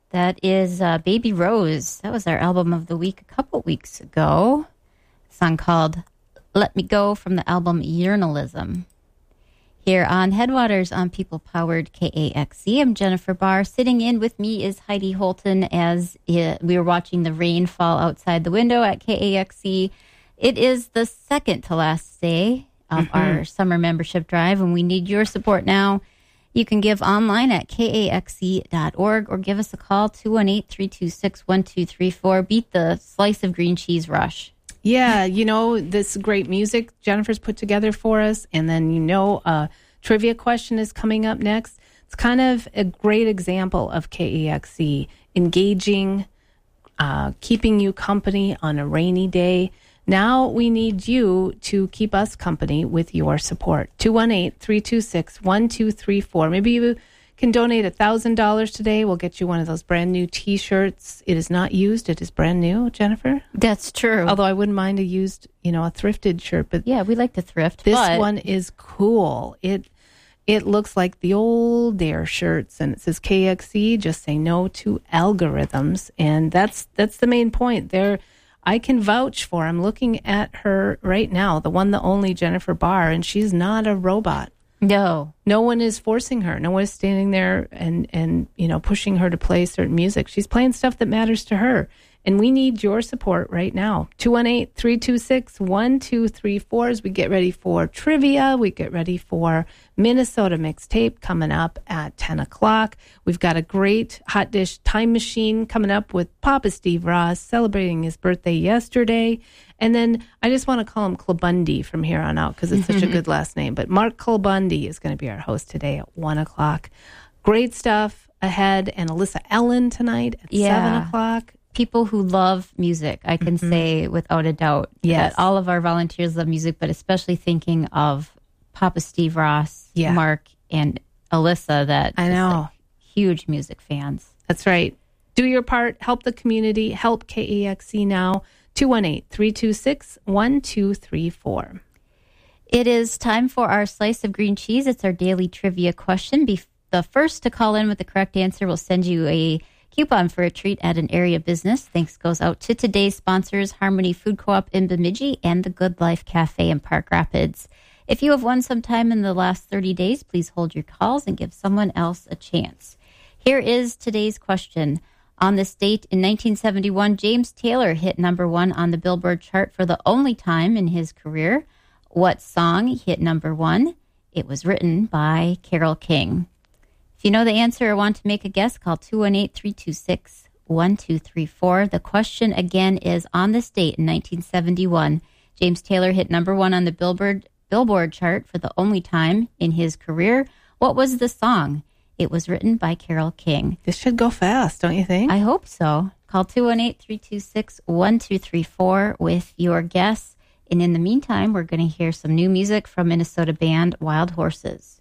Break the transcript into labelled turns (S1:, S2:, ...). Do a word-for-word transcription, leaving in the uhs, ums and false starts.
S1: That is uh, Baby Rose. That was our album of the week a couple weeks ago. A song called Let Me Go from the album Journalism. Here on Headwaters on People-Powered K A X E, I'm Jennifer Barr. Sitting in with me is Heidi Holton as it, we were watching the rain fall outside the window at K A X E. It is the second to last day of mm-hmm. our summer membership drive, and we need your support now. You can give online at K A X E dot org or give us a call, two one eight, three two six, one two three four. Beat the slice of green cheese rush.
S2: Yeah, you know, this great music Jennifer's put together for us, and then, you know, a trivia question is coming up next. It's kind of a great example of K A X E engaging, uh, keeping you company on a rainy day. Now we need you to keep us company with your support. two one eight, three two six, one two three four. Maybe you can donate one thousand dollars today. We'll get you one of those brand new T-shirts. It is not used. It is brand new, Jennifer.
S1: That's true.
S2: Although I wouldn't mind a used, you know, a thrifted shirt. But
S1: yeah, we like to thrift.
S2: This
S1: but...
S2: one is cool. It it looks like the old Dare shirts, and it says K X E, just say no to algorithms. And that's that's the main point there. I can vouch for, I'm looking at her right now, the one, the only Jennifer Barr, and she's not a robot.
S1: No.
S2: No one is forcing her. No one is standing there and, and, you know, pushing her to play certain music. She's playing stuff that matters to her. And we need your support right now. two one eight, three two six, one two three four as we get ready for trivia. We get ready for Minnesota Mixtape coming up at ten o'clock. We've got a great Hot Dish Time Machine coming up with Papa Steve Ross celebrating his birthday yesterday. And then I just want to call him Clubundy from here on out because it's such a good last name. But Mark Clubundy is going to be our host today at one o'clock. Great stuff ahead. And Alyssa Ellen tonight at
S1: yeah.
S2: seven o'clock.
S1: People who love music, I can mm-hmm. say without a doubt
S2: yes.
S1: that all of our volunteers love music, but especially thinking of Papa Steve Ross,
S2: yeah.
S1: Mark, and Alyssa, that
S2: I know
S1: like huge music fans.
S2: That's right. Do your part. Help the community. Help K A X E now. two one eight, three two six, one two three four.
S1: It is time for our slice of green cheese. It's our daily trivia question. Be the first to call in with the correct answer will send you a coupon for a treat at an area business. Thanks goes out to today's sponsors, Harmony Food Co-op in Bemidji and the Good Life Cafe in Park Rapids. If you have won sometime in the last thirty days, please hold your calls and give someone else a chance. Here is today's question. On this date in nineteen seventy-one, James Taylor hit number one on the Billboard chart for the only time in his career. What song hit number one? It was written by Carole King. If you know the answer or want to make a guess, call two one eight, three two six, one two three four. The question again is, on this date in nineteen seventy-one, James Taylor hit number one on the Billboard Billboard chart for the only time in his career. What was the song? It was written by Carole King.
S2: This should go fast, don't you think?
S1: I hope so. Call two one eight, three two six, one two three four with your guess. And in the meantime, we're going to hear some new music from Minnesota band Wild Horses.